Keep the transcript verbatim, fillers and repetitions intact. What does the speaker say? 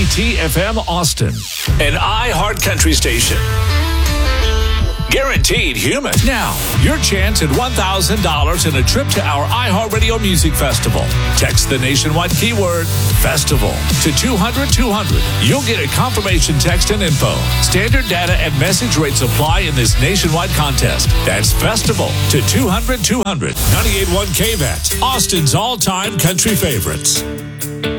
W T F M Austin, an iHeart Country station. Guaranteed human. Now, your chance at one thousand dollars and a trip to our iHeartRadio Music Festival. Text the nationwide keyword FESTIVAL to two hundred two hundred. You'll get a confirmation text and info. Standard data and message rates apply in this nationwide contest. That's FESTIVAL to two hundred two hundred. ninety-eight point one K V A T, Austin's all-time country favorites.